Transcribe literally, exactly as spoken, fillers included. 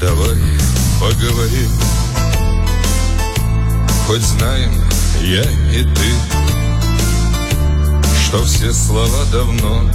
давай поговорим. Хоть знаем я и ты, что все слова давно